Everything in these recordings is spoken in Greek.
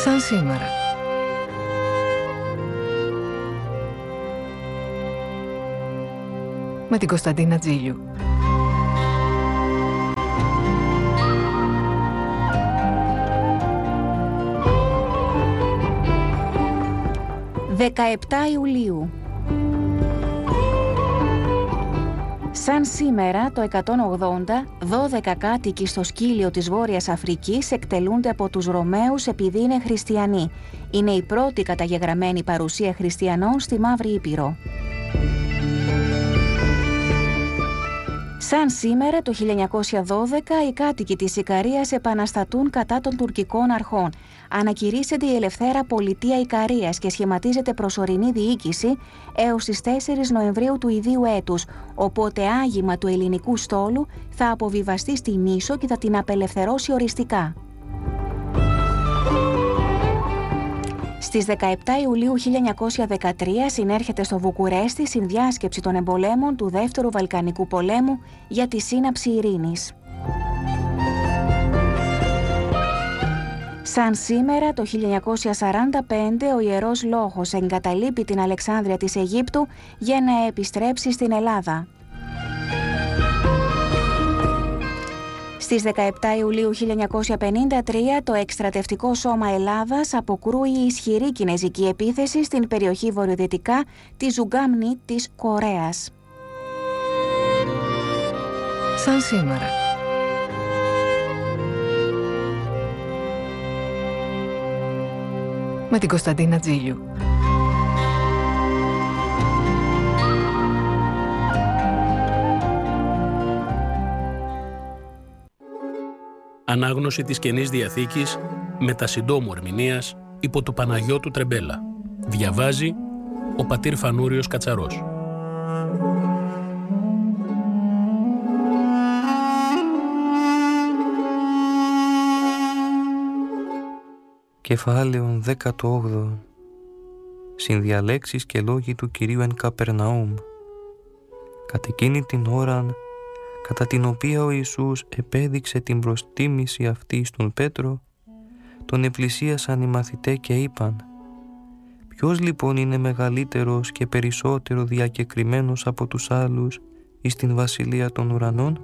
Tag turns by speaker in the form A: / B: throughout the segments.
A: Σαν σήμερα. Με την Κωνσταντίνα Τζίλιου.
B: «17 Ιουλίου. Σαν σήμερα το 180, 12 κάτοικοι στο σκύλιο της Βόρειας Αφρικής εκτελούνται από τους Ρωμαίους επειδή είναι χριστιανοί. Είναι η πρώτη καταγεγραμμένη παρουσία χριστιανών στη Μαύρη Ήπειρο. Σαν σήμερα το 1912, οι κάτοικοι της Ικαρίας επαναστατούν κατά των τουρκικών αρχών. Ανακηρύσσεται η ελευθέρα πολιτεία Ικαρίας και σχηματίζεται προσωρινή διοίκηση έως τις 4 Νοεμβρίου του ιδίου έτους, οπότε άγημα του ελληνικού στόλου θα αποβιβαστεί στη Νήσο και θα την απελευθερώσει οριστικά. Στις 17 Ιουλίου 1913 συνέρχεται στο Βουκουρέστι συνδιάσκεψη των εμπολέμων του Δεύτερου Βαλκανικού Πολέμου για τη σύναψη ειρήνης. Σαν σήμερα το 1945 ο Ιερός Λόγος εγκαταλείπει την Αλεξάνδρεια της Αιγύπτου για να επιστρέψει στην Ελλάδα. Στις 17 Ιουλίου 1953 το Εκστρατευτικό Σώμα Ελλάδας αποκρούει ισχυρή κινεζική επίθεση στην περιοχή βορειοδυτικά της Ζουγκάμνη της Κορέας.
A: Σαν σήμερα. Με την Κωνσταντίνα Τζίλιου.
C: Ανάγνωση της Καινής Διαθήκης με τα συντόμου ερμηνείας υπό του Παναγιώτου Τρεμπέλα. Διαβάζει ο πατήρ Φανούριος Κατσαρός.
D: Κεφάλαιον 18. Συνδιαλέξεις και λόγοι του Κυρίου εν Καπερναούμ. Κατ' εκείνη την ώραν κατά την οποία ο Ιησούς επέδειξε την προστίμηση αυτή στον Πέτρο, τον επλησίασαν οι μαθητέ και είπαν: «Ποιος λοιπόν είναι μεγαλύτερος και περισσότερο διακεκριμένος από τους άλλους εις την βασιλεία των ουρανών?»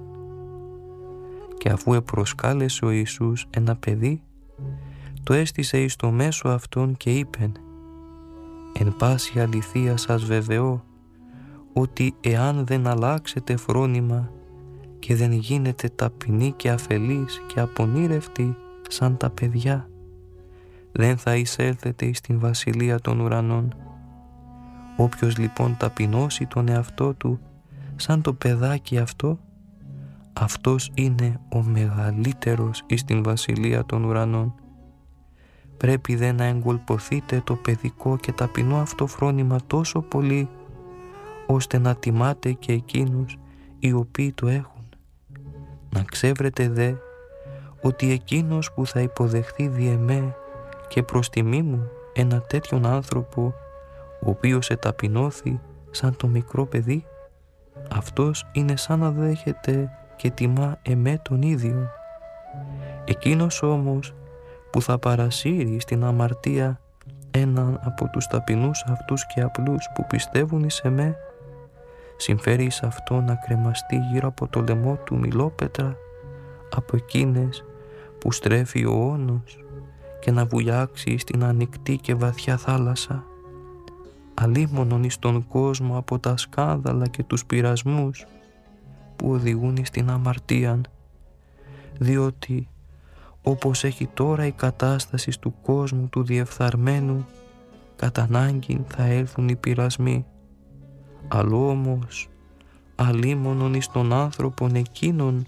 D: Και αφού επροσκάλεσε ο Ιησούς ένα παιδί, το έστησε εις το μέσο αυτόν και είπεν: «Εν πάση αληθεία σας βεβαιώ, ότι εάν δεν αλλάξετε φρόνημα και δεν γίνετε ταπεινοί και αφελείς και απονήρευτοι σαν τα παιδιά, δεν θα εισέλθετε εις την βασιλεία των ουρανών. Όποιος λοιπόν ταπεινώσει τον εαυτό του σαν το παιδάκι αυτό, αυτός είναι ο μεγαλύτερος εις την βασιλεία των ουρανών. Πρέπει δε να εγκολποθείτε το παιδικό και ταπεινό αυτό φρόνημα τόσο πολύ, ώστε να τιμάτε και εκείνους οι οποίοι το έχουν. Να ξέβρετε δε ότι εκείνος που θα υποδεχθεί δι' εμέ και προς τιμή μου ένα τέτοιον άνθρωπο, ο οποίος εταπεινώθη σαν το μικρό παιδί, αυτός είναι σαν να δέχεται και τιμά εμέ τον ίδιο. Εκείνος όμως που θα παρασύρει στην αμαρτία έναν από τους ταπεινούς αυτούς και απλούς που πιστεύουν εις εμέ, συμφέρει σε αυτό να κρεμαστεί γύρω από το λαιμό του μιλόπετρα από εκείνες που στρέφει ο όνος και να βουλιάξει στην ανοιχτή και βαθιά θάλασσα, αλίμονον εις τον κόσμο από τα σκάνδαλα και τους πειρασμούς που οδηγούν στην αμαρτίαν, διότι όπως έχει τώρα η κατάσταση του κόσμου του διεφθαρμένου, κατά ανάγκη θα έλθουν οι πειρασμοί. Αλλά όμως αλίμονον εις τον άνθρωπον εκείνον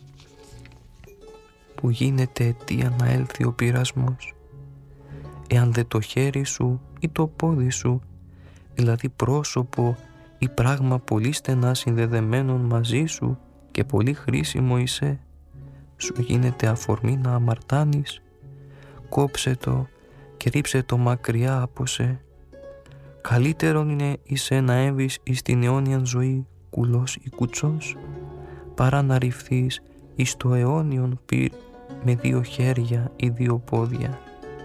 D: που γίνεται αιτία να έλθει ο πειρασμός. Εάν δε το χέρι σου ή το πόδι σου, δηλαδή πρόσωπο ή πράγμα πολύ στενά συνδεδεμένον μαζί σου και πολύ χρήσιμο εισέ, σου γίνεται αφορμή να αμαρτάνεις, κόψε το και ρίψε το μακριά από σε. Καλύτερον είναι εισέ να έμβεις εις την αιώνιαν ζωή κουλός ή κουτσός, παρά να ρηφθείς εις το αιώνιον πυρ με 2 χέρια ή 2 πόδια.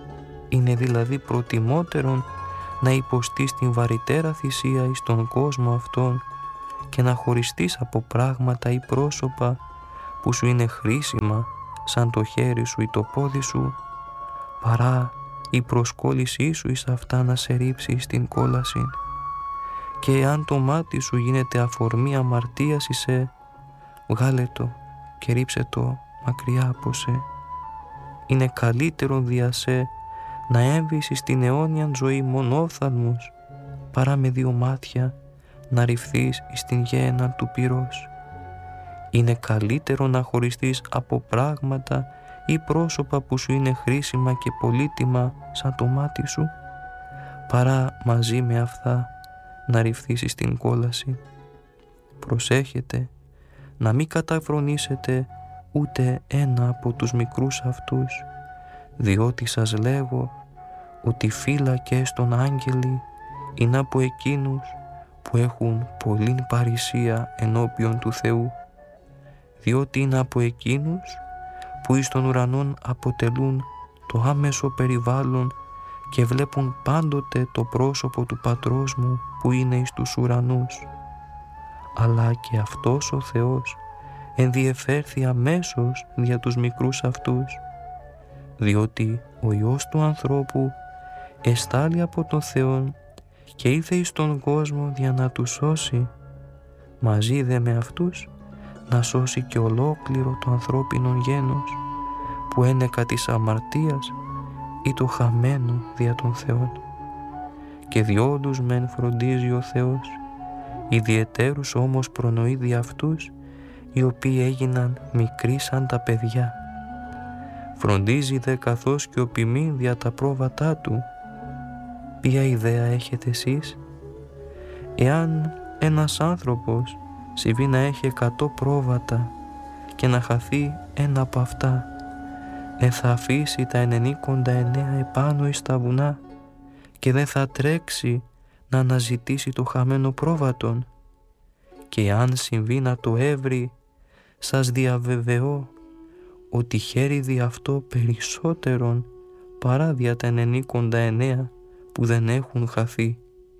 D: Είναι δηλαδή προτιμότερον να υποστείς την βαρυτέρα θυσία εις τον κόσμο αυτόν και να χωριστείς από πράγματα ή πρόσωπα που σου είναι χρήσιμα σαν το χέρι σου ή το πόδι σου, παρά η προσκόλλησή σου εις αυτά να σε ρίψει στην κόλαση. Και εάν το μάτι σου γίνεται αφορμή αμαρτίας είσαι, βγάλε το και ρίψε το μακριά από σε. Είναι καλύτερο δια σε να έμβεις στην αιώνιαν ζωή μονόφθαλμος, παρά με 2 μάτια να ρυφθείς στην γέαινα του πυρός. Είναι καλύτερο να χωριστείς από πράγματα ή πρόσωπα που σου είναι χρήσιμα και πολύτιμα σαν το μάτι σου, παρά μαζί με αυτά να ρυφθείς στην κόλαση. Προσέχετε να μην καταφρονήσετε ούτε ένα από τους μικρούς αυτούς, διότι σας λέγω ότι φύλακες των άγγελοι είναι από εκείνους που έχουν πολλήν παρησία ενώπιον του Θεού, διότι είναι από εκείνους που εις των ουρανών αποτελούν το άμεσο περιβάλλον και βλέπουν πάντοτε το πρόσωπο του Πατρός μου που είναι εις τους ουρανούς. Αλλά και αυτός ο Θεός ενδιεφέρθη αμέσως δια τους μικρούς αυτούς, διότι ο Υιός του ανθρώπου εστάλει από τον Θεόν και ήρθε εις τον κόσμο για να τους σώσει, μαζί δε με αυτούς να σώσει και ολόκληρο το ανθρώπινο γένος που ένεκα της αμαρτίας ή το χαμένο δια των Θεών. Και διόλους μεν φροντίζει ο Θεός, ιδιαιτέρους όμως προνοεί δι' αυτούς οι οποίοι έγιναν μικροί σαν τα παιδιά. Φροντίζει δε καθώς και ο ποιμήν δια τα πρόβατά του. Ποια ιδέα έχετε εσείς? Εάν ένας άνθρωπος συμβεί να έχει 100 πρόβατα και να χαθεί ένα από αυτά, δεν θα αφήσει τα 99 επάνω εις τα βουνά και δεν θα τρέξει να αναζητήσει το χαμένο πρόβατον? Και αν συμβεί να το έβρει, σας διαβεβαιώ ότι χαίρει δι' αυτό περισσότερον παρά δια τα 99 που δεν έχουν χαθεί.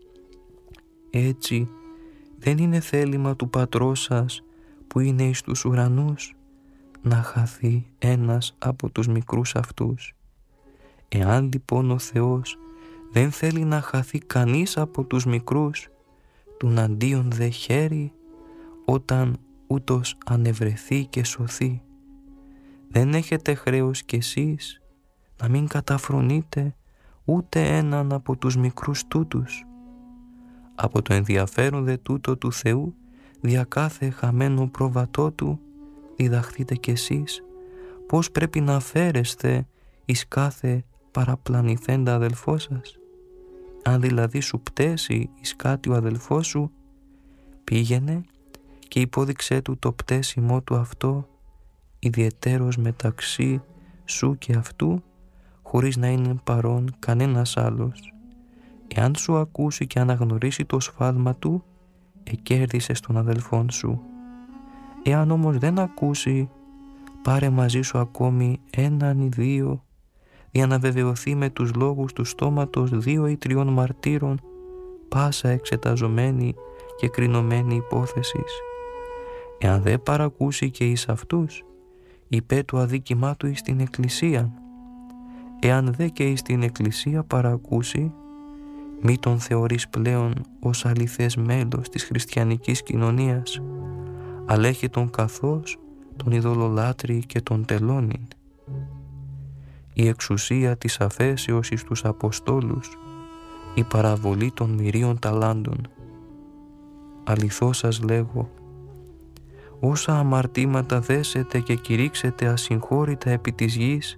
D: Έτσι δεν είναι θέλημα του Πατρός σας που είναι εις τους ουρανούς να χαθεί ένας από τους μικρούς αυτούς. Εάν λοιπόν ο Θεός δεν θέλει να χαθεί κανείς από τους μικρούς, τον αντίον δε χαίρει όταν ούτως ανευρεθεί και σωθεί. Δεν έχετε χρέος κι εσείς να μην καταφρονείτε ούτε έναν από τους μικρούς τούτους. Από το ενδιαφέρον δε τούτο του Θεού δια κάθε χαμένο πρόβατό του διδαχθείτε κι εσείς πώς πρέπει να φέρεστε εις κάθε παραπλανηθέντα αδελφό σας. Αν δηλαδή σου πτέσει εις κάτι ο αδελφός σου, πήγαινε και υπόδειξέ του το πτέσιμό του αυτό, ιδιαιτέρως μεταξύ σου και αυτού, χωρίς να είναι παρόν κανένας άλλος. Εάν σου ακούσει και αναγνωρίσει το σφάλμα του, εκέρδισες τον αδελφόν σου. Εάν όμως δεν ακούσει, πάρε μαζί σου ακόμη 1 ή 2, για να βεβαιωθεί με τους λόγους του στόματος 2 ή 3 μαρτύρων πάσα εξεταζομένη και κρινωμένη υπόθεσης. Εάν δεν παρακούσει και εις αυτούς, υπέ το αδίκημά του εις την Εκκλησία. Εάν δε και εις την Εκκλησία παρακούσει, μη τον θεωρείς πλέον ως αληθές μέλος της χριστιανικής κοινωνίας, αλλά έχει τον καθώς τον ειδωλολάτρη και τον τελώνει. Η εξουσία της αφέσεως εις τους Αποστόλους, η παραβολή των μυρίων ταλάντων. Αληθώς σας λέγω, όσα αμαρτήματα δέσετε και κηρύξετε ασυγχώρητα επί της γης,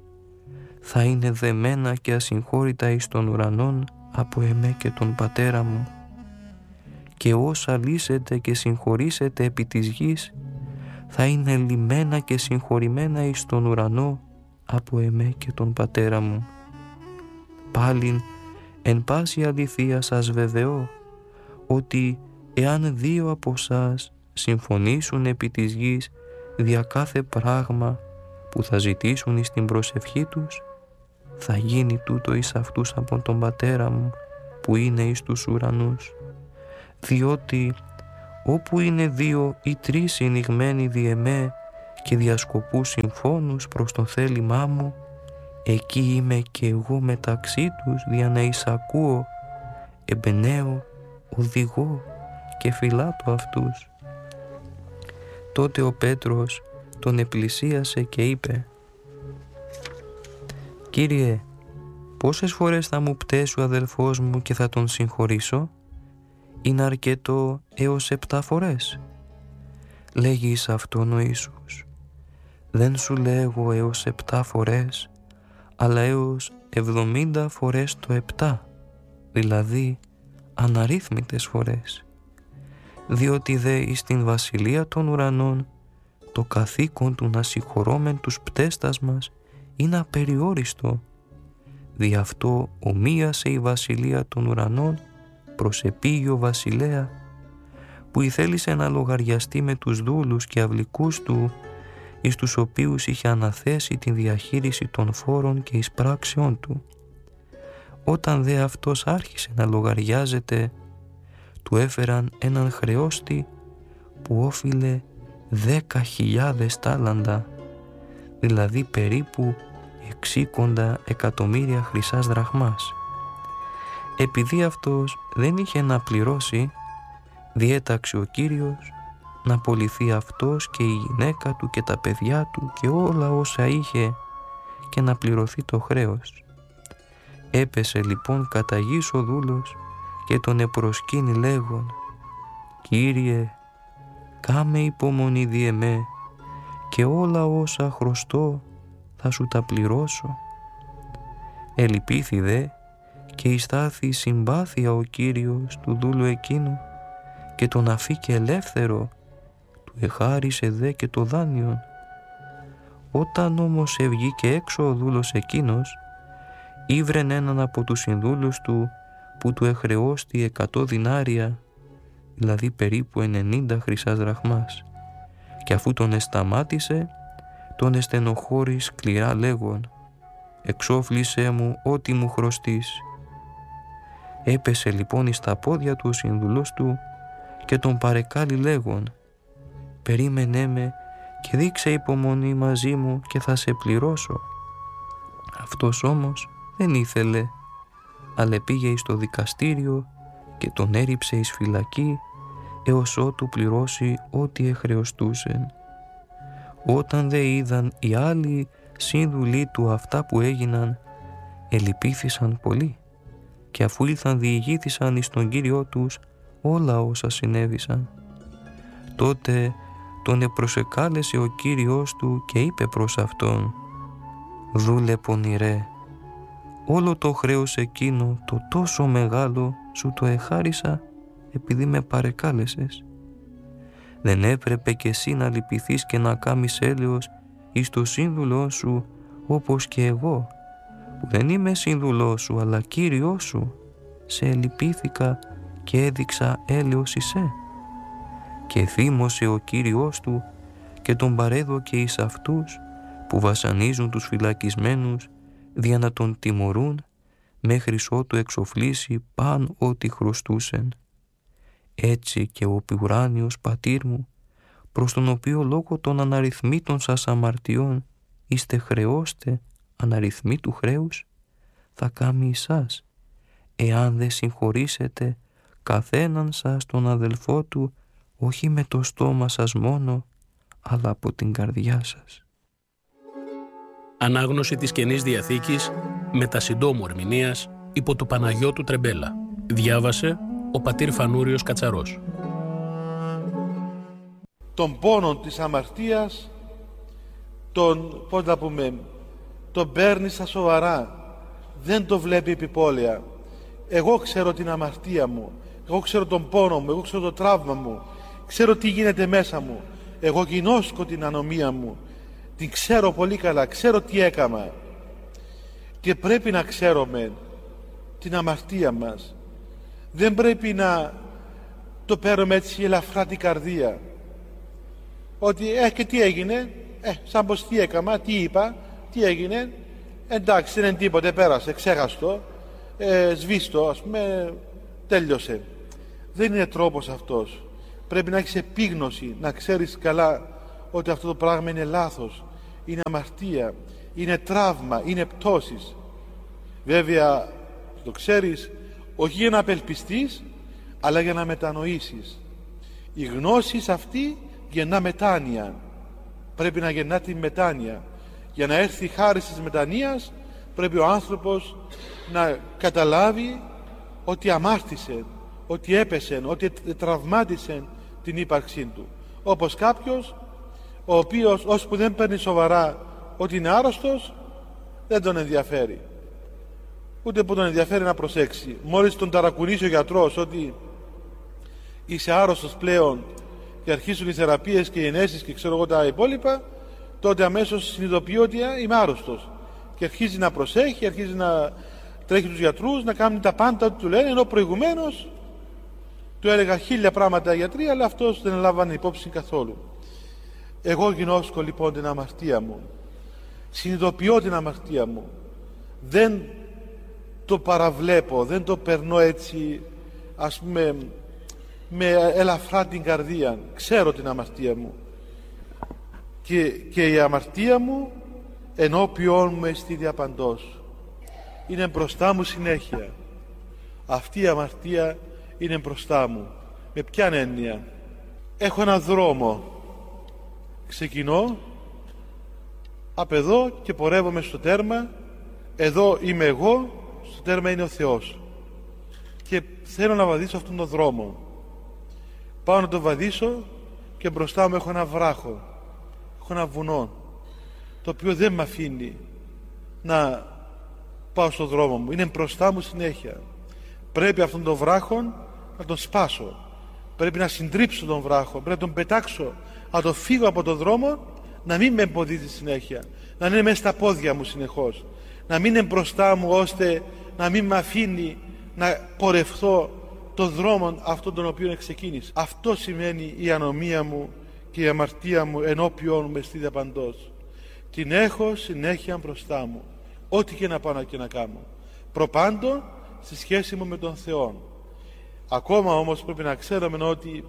D: θα είναι δεμένα και ασυγχώρητα εις των ουρανών από εμέ και τον Πατέρα μου. Και όσα λύσετε και συγχωρήσετε επί της γης, θα είναι λυμμένα και συγχωρημένα εις τον ουρανό από εμέ και τον Πατέρα μου. Πάλιν, εν πάση αληθεία σας βεβαιώ, ότι εάν 2 από σας συμφωνήσουν επί της γης δια κάθε πράγμα που θα ζητήσουν εις την προσευχή τους, θα γίνει τούτο εις αυτούς από τον Πατέρα μου που είναι εις τους ουρανούς. Διότι όπου είναι 2 ή 3 συνηγμένοι δι' εμέ και διασκοπούς συμφώνους προς το θέλημά μου, εκεί είμαι και εγώ μεταξύ τους για να εισακούω, εμπενέω, οδηγώ και φυλάτω αυτούς. Τότε ο Πέτρος τον επλησίασε και είπε: «Κύριε, πόσες φορές θα μου πτέσει ο αδελφός μου και θα τον συγχωρήσω? Είναι αρκετό έως 7 φορές. Λέγει εις αυτόν ο Ιησούς: δεν σου λέγω έως 7 φορές, αλλά έως 70 φορές το 7, δηλαδή αναρρύθμιτες φορές. Διότι δε εις την βασιλεία των ουρανών το καθήκον του να συγχωρώμεν τους πτέστας μας είναι απεριόριστο. Δι' αυτό ομοίασε η βασιλεία των ουρανών προς επίγειο βασιλέα, που ηθέλησε να λογαριαστεί με τους δούλους και αυλικούς του, εις τους οποίους είχε αναθέσει την διαχείριση των φόρων και εισπράξεων του. Όταν δε αυτός άρχισε να λογαριάζεται, του έφεραν έναν χρεώστη που όφιλε 10.000 τάλαντα, δηλαδή περίπου 60 εκατομμύρια χρυσάς δραχμάς. Επειδή αυτός δεν είχε να πληρώσει, διέταξε ο Κύριος να απολυθεί αυτός και η γυναίκα του και τα παιδιά του και όλα όσα είχε και να πληρωθεί το χρέος. Έπεσε λοιπόν κατά γης ο δούλος και τον επροσκύνει λέγον: «Κύριε, κάμε υπομονή δι' εμέ και όλα όσα χρωστώ θα σου τα πληρώσω». Ελυπήθη δε και ειστάθη συμπάθεια ο Κύριος του δούλου εκείνου και τον αφήκε ελεύθερο, του εχάρισε δε και το δάνειον. Όταν όμως ευγήκε έξω ο δούλος εκείνος, ήβρεν έναν από τους συνδούλους του που του εχρεώστη 100 δινάρια, δηλαδή περίπου 90 χρυσάς δραχμάς, και αφού τον εσταμάτησε, τον εστενοχώρη σκληρά λέγον: «Εξόφλησέ μου ό,τι μου χρωστείς». Έπεσε λοιπόν εις τα πόδια του ο συνδουλός του και τον παρεκάλει λέγον: «Περίμενέ με και δείξε υπομονή μαζί μου και θα σε πληρώσω». Αυτός όμως δεν ήθελε, αλλά πήγε εις το δικαστήριο και τον έριψε εις φυλακή έως ότου πληρώσει ό,τι εχρεωστούσεν. Όταν δε είδαν οι άλλοι σύνδουλοι του αυτά που έγιναν, ελυπήθησαν πολύ, και αφού ήλθαν διηγήθησαν εις τον Κύριό τους όλα όσα συνέβησαν. Τότε τον επροσεκάλεσε ο Κύριος του και είπε προς αυτόν: «Δούλε πονηρέ, όλο το χρέος εκείνο το τόσο μεγάλο σου το εχάρισα επειδή με παρεκάλεσες. Δεν έπρεπε κι εσύ να λυπηθείς και να κάμεις έλεος εις το σύνδουλό σου, όπως και εγώ, που δεν είμαι σύνδουλός σου αλλά Κύριός σου, σε ελυπήθηκα και έδειξα έλεος εις σε». Και θύμωσε ο Κύριος του και τον παρέδωκε εις αυτούς που βασανίζουν τους φυλακισμένους δια να τον τιμωρούν μέχρις ότου εξοφλήσει παν ό,τι χρωστούσεν. Έτσι και ο ουράνιος πατήρ μου, προς τον οποίο λόγω των αναριθμήτων σας αμαρτιών είστε χρεώστε αναριθμήτου χρέους, θα κάμει εσάς, εάν δεν συγχωρήσετε καθέναν σας τον αδελφό του, όχι με το στόμα σας μόνο, αλλά από την καρδιά σας.
C: Ανάγνωση της Καινής Διαθήκης με τα συντόμου ερμηνείας υπό του Παναγιώτου Τρεμπέλα. Διάβασε ο πατήρ Φανούριος Κατσαρός.
E: Τον πόνο της αμαρτίας τον παίρνει στα σοβαρά, δεν το βλέπει επιπόλαια. Εγώ ξέρω την αμαρτία μου, εγώ ξέρω τον πόνο μου, εγώ ξέρω το τραύμα μου, ξέρω τι γίνεται μέσα μου, εγώ γινώσκω την ανομία μου, την ξέρω πολύ καλά, ξέρω τι έκαμα, και πρέπει να ξέρουμε την αμαρτία μας. Δεν πρέπει να το παίρνουμε έτσι ελαφρά την καρδία, ότι και τι έγινε, σαν πως τι έκαμα, τι είπα, τι έγινε, εντάξει, δεν είναι τίποτε, πέρασε, ξέχαστο, σβήστο, ας πούμε, τέλειωσε. Δεν είναι τρόπος αυτός. Πρέπει να έχεις επίγνωση, να ξέρεις καλά ότι αυτό το πράγμα είναι λάθος, είναι αμαρτία, είναι τραύμα, είναι πτώσεις. Βέβαια το ξέρεις όχι για να απελπιστείς, αλλά για να μετανοήσεις. Η γνώση αυτή γεννά μετάνοια. Πρέπει να γεννά την μετάνοια. Για να έρθει η χάρη της μετανοίας πρέπει ο άνθρωπος να καταλάβει ότι αμάρτησε, ότι έπεσε, ότι τραυμάτισε την ύπαρξή του. Όπως κάποιος ο οποίος ώσπου δεν παίρνει σοβαρά ότι είναι άρρωστος, δεν τον ενδιαφέρει. Ούτε που τον ενδιαφέρει να προσέξει. Μόλις τον ταρακουνήσει ο γιατρός ότι είσαι άρρωστος πλέον και αρχίσουν οι θεραπείες και οι ενέσεις και ξέρω εγώ τα υπόλοιπα, τότε αμέσως συνειδητοποιεί ότι είμαι άρρωστος και αρχίζει να προσέχει, αρχίζει να τρέχει τους γιατρούς, να κάνει τα πάντα ό,τι του λένε, ενώ προηγουμένως του έλεγα 1000 πράγματα γιατροί, αλλά αυτός δεν λάβανε υπόψη καθόλου. Εγώ γινώσκω λοιπόν την αμαρτία μου, συνειδητοποιώ την αμαρτία μου, δεν το παραβλέπω, δεν το περνώ έτσι, ας πούμε, με ελαφρά την καρδία. Ξέρω την αμαρτία μου και η αμαρτία μου ενώπιόν μου εστί διαπαντός. Είναι μπροστά μου συνέχεια. Αυτή η αμαρτία είναι μπροστά μου. Με ποια έννοια? Έχω ένα δρόμο, ξεκινώ από εδώ και πορεύομαι στο τέρμα. Εδώ είμαι εγώ, στο τέρμα είναι ο Θεός και θέλω να βαδίσω αυτόν τον δρόμο. Πάω να το βαδίσω και μπροστά μου έχω ένα βράχο, έχω ένα βουνό, το οποίο δεν με αφήνει να πάω στον δρόμο μου. Είναι μπροστά μου συνέχεια. Πρέπει αυτόν τον βράχο να τον σπάσω, πρέπει να συντρίψω τον βράχο, πρέπει να τον πετάξω, να το φύγω από τον δρόμο, να μην με εμποδίζει συνέχεια, να είναι μέσα στα πόδια μου συνεχώς, να μην είναι μπροστά μου ώστε να μην με αφήνει να πορευθώ τον δρόμο αυτόν τον οποίο ξεκίνησα. Αυτό σημαίνει η ανομία μου και η αμαρτία μου ενώπιόν μου εστί διαπαντός. Την έχω συνέχεια μπροστά μου, ό,τι και να πάω και να κάνω, προπάντων στη σχέση μου με τον Θεό. Ακόμα όμως πρέπει να ξέρουμε ότι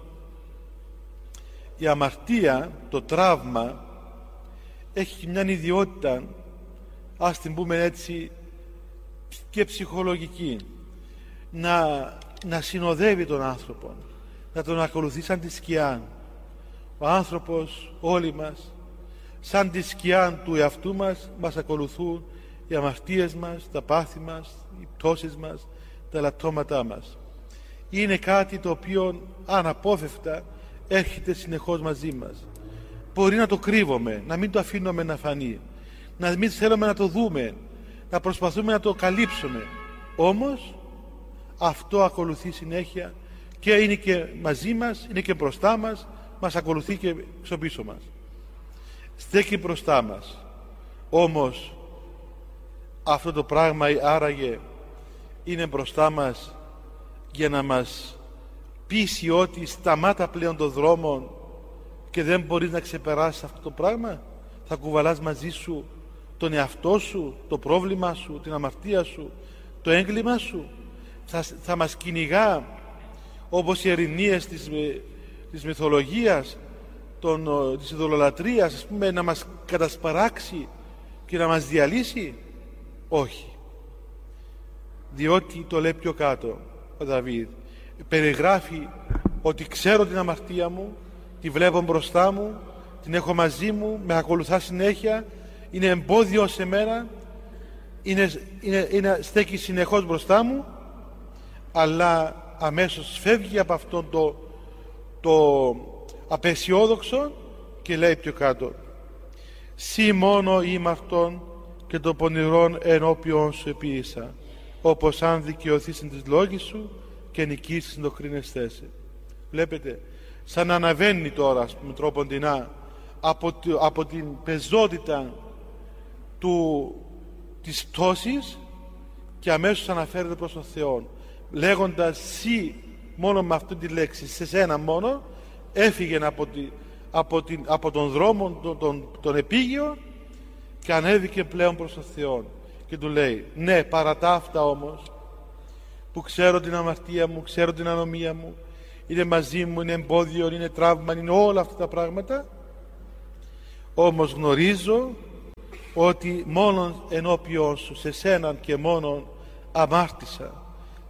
E: η αμαρτία, το τραύμα, έχει μια ιδιότητα, ας την πούμε έτσι, και ψυχολογική, να συνοδεύει τον άνθρωπο, να τον ακολουθεί σαν τη σκιά. Ο άνθρωπος, όλοι μας, σαν τη σκιά του εαυτού μας ακολουθούν οι αμαρτίες μας, τα πάθη μας, οι πτώσεις μας, τα ελαττώματά μας. Είναι κάτι το οποίο αναπόφευκτα έρχεται συνεχώς μαζί μας. Μπορεί να το κρύβουμε, να μην το αφήνουμε να φανεί, να μην θέλουμε να το δούμε, να προσπαθούμε να το καλύψουμε. Όμως αυτό ακολουθεί συνέχεια και είναι και μαζί μας, είναι και μπροστά μας, μας ακολουθεί και πίσω μας. Στέκει μπροστά μας. Όμως αυτό το πράγμα άραγε είναι μπροστά μας για να μας πείσει ότι σταμάτα πλέον το δρόμο και δεν μπορείς να ξεπεράσεις αυτό το πράγμα. Θα κουβαλάς μαζί σου τον εαυτό σου, το πρόβλημα σου, την αμαρτία σου, το έγκλημα σου. Θα μας κυνηγά όπως οι ερηνίες της μυθολογίας, της ειδωλολατρίας, ας πούμε, να μας κατασπαράξει και να μας διαλύσει. Όχι. Διότι το λέει πιο κάτω ο Δαβίδ, περιγράφει ότι ξέρω την αμαρτία μου, τη βλέπω μπροστά μου, την έχω μαζί μου, με ακολουθά συνέχεια, είναι εμπόδιο σε μένα, στέκει συνεχώς μπροστά μου, αλλά αμέσως φεύγει από αυτόν το απεσιόδοξο και λέει πιο κάτω, «Συ μόνο είμαι αυτόν και το πονηρόν ενώπιον σου επίησα, όπως αν δικαιωθείς εν της λόγης σου και νικήσεις το κρίνεσθέσαι». Βλέπετε, σαν να αναβαίνει τώρα, ας πούμε, τρόποντινά από την πεζότητα της πτώσης και αμέσως αναφέρεται προς τον Θεό, λέγοντας «Συ» μόνο με αυτή τη λέξη, σε σένα μόνο, έφυγε από τον δρόμο τον επίγειο και ανέβηκε πλέον προς τον Θεό. και του λέει ναι, παρά τα αυτά όμως που ξέρω την αμαρτία μου, ξέρω την ανομία μου, είναι μαζί μου, είναι εμπόδιο, είναι τραύμα, είναι όλα αυτά τα πράγματα, όμως γνωρίζω ότι μόνον ενώπιον σου, σε σέναν και μόνον αμάρτησα